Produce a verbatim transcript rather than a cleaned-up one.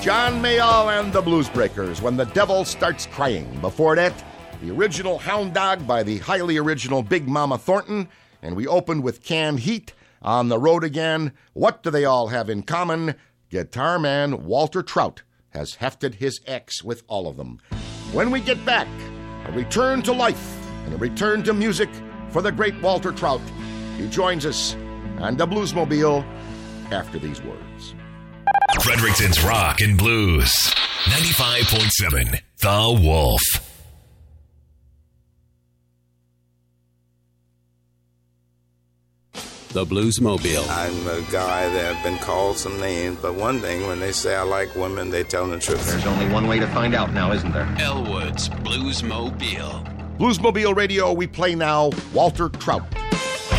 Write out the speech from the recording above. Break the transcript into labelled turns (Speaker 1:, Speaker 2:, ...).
Speaker 1: John Mayall and the Blues Breakers, When the Devil Starts Crying. Before that, the original Hound Dog by the highly original Big Mama Thornton. And we opened with Canned Heat, On the Road Again. What do they all have in common? Guitar man Walter Trout has hefted his X with all of them. When we get back, a return to life and a return to music for the great Walter Trout. He joins us on the Bluesmobile after these words.
Speaker 2: Fredericton's Rock and Blues. ninety-five point seven, The Wolf.
Speaker 3: The Bluesmobile.
Speaker 4: I'm a guy that have been called some names, but one thing, when they say I like women, they tell the truth.
Speaker 5: There's only one way to find out now, isn't there?
Speaker 3: Elwood's Bluesmobile.
Speaker 1: Bluesmobile Radio, we play now Walter Trout.